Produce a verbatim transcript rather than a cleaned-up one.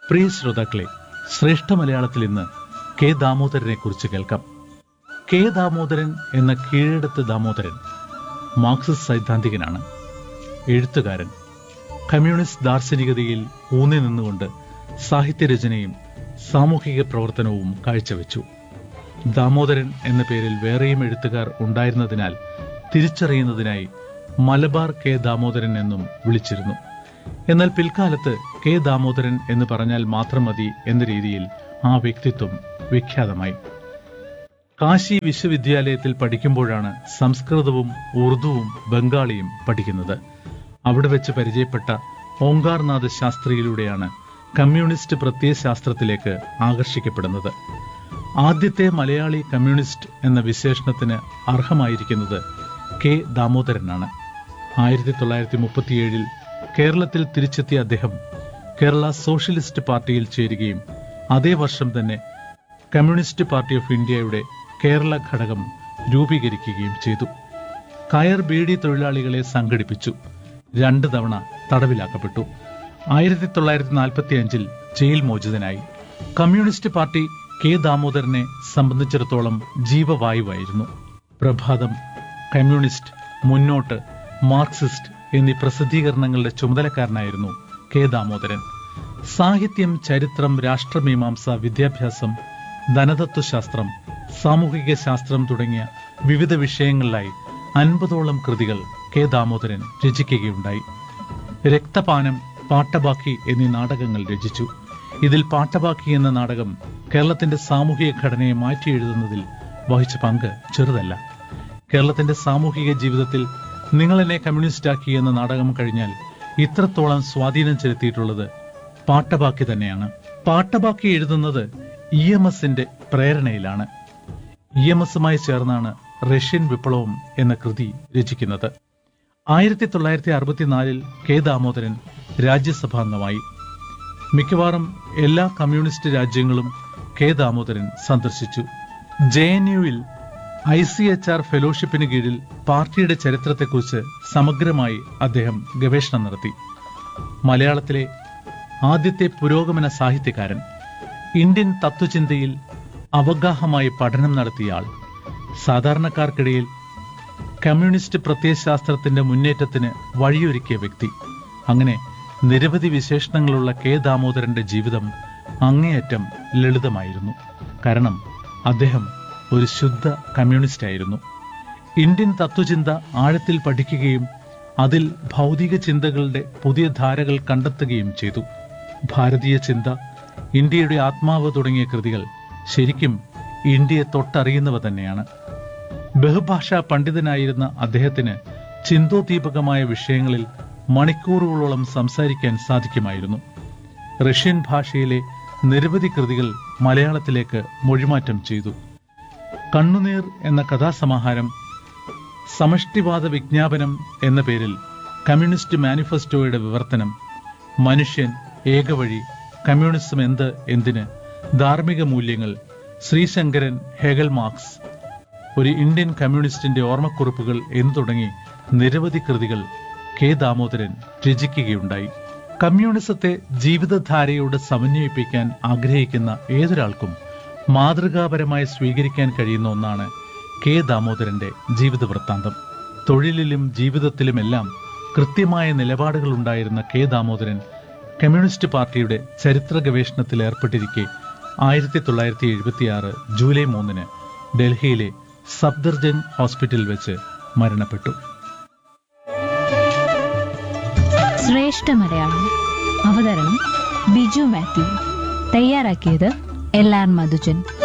പ്രിയ ശ്രോതാക്കളെ, ശ്രേഷ്ഠ മലയാളത്തിൽ ഇന്ന് കെ ദാമോദരനെ കുറിച്ച് കേൾക്കാം. കെ ദാമോദരൻ എന്ന കീഴടത്ത് ദാമോദരൻ മാർക്സിസ്റ്റ് സൈദ്ധാന്തികനാണ്, എഴുത്തുകാരൻ. കമ്മ്യൂണിസ്റ്റ് ദാർശനികതയിൽ ഊന്നി നിന്നുകൊണ്ട് സാഹിത്യരചനയും സാമൂഹിക പ്രവർത്തനവും കാഴ്ചവെച്ചു. ദാമോദരൻ എന്ന പേരിൽ വേറെയും എഴുത്തുകാർ ഉണ്ടായിരുന്നതിനാൽ തിരിച്ചറിയുന്നതിനായി മലബാർ കെ ദാമോദരൻ എന്നും വിളിച്ചിരുന്നു. എന്നാൽ പിൽക്കാലത്ത് കെ ദാമോദരൻ എന്ന് പറഞ്ഞാൽ മാത്രം മതി എന്ന രീതിയിൽ ആ വ്യക്തിത്വം വിഖ്യാതമായി. കാശി വിശ്വവിദ്യാലയത്തിൽ പഠിക്കുമ്പോഴാണ് സംസ്കൃതവും ഉറുദുവും ബംഗാളിയും പഠിക്കുന്നത്. അവിടെ വെച്ച് പരിചയപ്പെട്ട ഓങ്കാർനാഥ് ശാസ്ത്രിയിലൂടെയാണ് കമ്മ്യൂണിസ്റ്റ് പ്രത്യയശാസ്ത്രത്തിലേക്ക് ആകർഷിക്കപ്പെടുന്നത്. ആദ്യത്തെ മലയാളി കമ്മ്യൂണിസ്റ്റ് എന്ന വിശേഷണത്തിന് അർഹമായിരിക്കുന്നത് കെ ദാമോദരനാണ്. ആയിരത്തി തൊള്ളായിരത്തി മുപ്പത്തിയേഴിൽ കേരളത്തിൽ തിരിച്ചെത്തിയ അദ്ദേഹം കേരള സോഷ്യലിസ്റ്റ് പാർട്ടിയിൽ ചേരുകയും അതേ വർഷം തന്നെ കമ്മ്യൂണിസ്റ്റ് പാർട്ടി ഓഫ് ഇന്ത്യയുടെ കേരള ഘടകം രൂപീകരിക്കുകയും ചെയ്തു. കയർ ബീഡി തൊഴിലാളികളെ സംഘടിപ്പിച്ചു. രണ്ട് തവണ തടവിലാക്കപ്പെട്ടു. ആയിരത്തി തൊള്ളായിരത്തി നാൽപ്പത്തി അഞ്ചിൽ ജയിൽ മോചിതനായി. കമ്മ്യൂണിസ്റ്റ് പാർട്ടി കെ ദാമോദരനെ സംബന്ധിച്ചിടത്തോളം ജീവവായുവായിരുന്നു. പ്രഭാതം, കമ്മ്യൂണിസ്റ്റ്, മുന്നോട്ട്, മാർക്സിസ്റ്റ് എന്നീ പ്രസിദ്ധീകരണങ്ങളുടെ ചുമതലക്കാരനായിരുന്നു കെ ദാമോദരൻ. സാഹിത്യം, ചരിത്രം, രാഷ്ട്രമീമാംസ, വിദ്യാഭ്യാസം, ധനതത്വശാസ്ത്രം, സാമൂഹിക ശാസ്ത്രം തുടങ്ങിയ വിവിധ വിഷയങ്ങളിലായി അൻപതോളം കൃതികൾ കെ ദാമോദരൻ രചിക്കുകയുണ്ടായി. രക്തപാനം, പാട്ടബാക്കി എന്നീ നാടകങ്ങൾ രചിച്ചു. ഇതിൽ പാട്ടബാക്കി എന്ന നാടകം കേരളത്തിന്റെ സാമൂഹിക ഘടനയെ മാറ്റിയെഴുതുന്നതിൽ വഹിച്ച പങ്ക് ചെറുതല്ല. കേരളത്തിന്റെ സാമൂഹിക ജീവിതത്തിൽ നിങ്ങളെന്നെ കമ്മ്യൂണിസ്റ്റാക്കി എന്ന നാടകം കഴിഞ്ഞാൽ ഇത്രത്തോളം സ്വാധീനം ചെലുത്തിയിട്ടുള്ളത് പാട്ടബാക്കി തന്നെയാണ്. പാട്ടബാക്കി എഴുതുന്നത് ഇ എം എസിന്റെ പ്രേരണയിലാണ്. ഇ എം എസുമായി ചേർന്നാണ് റഷ്യൻ വിപ്ലവം എന്ന കൃതി രചിക്കുന്നത്. ആയിരത്തി തൊള്ളായിരത്തി അറുപത്തിനാലിൽ കെ ദാമോദരൻ രാജ്യസഭാംഗമായി. മിക്കവാറും എല്ലാ കമ്മ്യൂണിസ്റ്റ് രാജ്യങ്ങളും കെ ദാമോദരൻ സന്ദർശിച്ചു. J N യുവിൽ I C H R ഫെലോഷിപ്പിന് കീഴിൽ പാർട്ടിയുടെ ചരിത്രത്തെക്കുറിച്ച് സമഗ്രമായി അദ്ദേഹം ഗവേഷണം നടത്തി. മലയാളത്തിലെ ആദ്യത്തെ പുരോഗമന സാഹിത്യകാരൻ, ഇന്ത്യൻ തത്വചിന്തയിൽ അവഗാഹമായി പഠനം നടത്തിയ ആൾ, സാധാരണക്കാർക്കിടയിൽ കമ്മ്യൂണിസ്റ്റ് പ്രത്യയശാസ്ത്രത്തിന്റെ മുന്നേറ്റത്തിന് വഴിയൊരുക്കിയ വ്യക്തി. അങ്ങനെ നിരവധി വിശേഷണങ്ങളുള്ള കെ ദാമോദരന്റെ ജീവിതം അങ്ങേയറ്റം ലളിതമായിരുന്നു. കാരണം അദ്ദേഹം ഒരു ശുദ്ധ കമ്മ്യൂണിസ്റ്റ് ആയിരുന്നു. ഇന്ത്യൻ തത്വചിന്ത ആഴത്തിൽ പഠിക്കുകയും അതിൽ ഭൗതിക ചിന്തകളുടെ പുതിയ ധാരകൾ കണ്ടെത്തുകയും ചെയ്തു. ഭാരതീയ ചിന്ത, ഇന്ത്യയുടെ ആത്മാവ് തുടങ്ങിയ കൃതികൾ ശരിക്കും ഇന്ത്യയെ തൊട്ടറിയുന്നവ തന്നെയാണ്. ബഹുഭാഷാ പണ്ഡിതനായിരുന്ന അദ്ദേഹത്തിന് ചിന്തോദ്ദീപകമായ വിഷയങ്ങളിൽ മണിക്കൂറുകളോളം സംസാരിക്കാൻ സാധിക്കുമായിരുന്നു. റഷ്യൻ ഭാഷയിലെ നിരവധി കൃതികൾ മലയാളത്തിലേക്ക് മൊഴിമാറ്റം ചെയ്തു. കണ്ണുനീർ എന്ന കഥാസമാഹാരം, സമഷ്ടിവാദ വിജ്ഞാപനം എന്ന പേരിൽ കമ്മ്യൂണിസ്റ്റ് മാനിഫെസ്റ്റോയുടെ വിവർത്തനം, മനുഷ്യൻ, ഏകവഴി, കമ്മ്യൂണിസം എന്ത് എന്തിന്, ധാർമ്മിക മൂല്യങ്ങൾ, ശ്രീശങ്കരൻ, ഹെഗൽ മാർക്സ്, ഒരു ഇന്ത്യൻ കമ്മ്യൂണിസ്റ്റിന്റെ ഓർമ്മക്കുറിപ്പുകൾ എന്നു തുടങ്ങി നിരവധി കൃതികൾ കെ ദാമോദരൻ രചിക്കുകയുണ്ടായി. കമ്മ്യൂണിസത്തെ ജീവിതധാരയോട് സമന്വയിപ്പിക്കാൻ ആഗ്രഹിക്കുന്ന ഏതൊരാൾക്കും മാതൃകാപരമായി സ്വീകരിക്കാൻ കഴിയുന്ന ഒന്നാണ് കെ ദാമോദരന്റെ ജീവിത വൃത്താന്തം. തൊഴിലിലും ജീവിതത്തിലുമെല്ലാം കൃത്യമായ നിലപാടുകൾ ഉണ്ടായിരുന്ന കെ ദാമോദരൻ കമ്മ്യൂണിസ്റ്റ് പാർട്ടിയുടെ ചരിത്ര ഗവേഷണത്തിൽ ഏർപ്പെട്ടിരിക്കെ ആയിരത്തി തൊള്ളായിരത്തി എഴുപത്തിയാറ് ജൂലൈ മൂന്നിന് ഡൽഹിയിലെ സഫ്ദർജംഗ് ഹോസ്പിറ്റലിൽ വെച്ച് മരണപ്പെട്ടു. ശ്രേഷ്ഠ മലയാളം അവതരണം ബിജു മാത്യു. തയ്യാറാക്കിയത് എൽ ആർ മധുജൻ.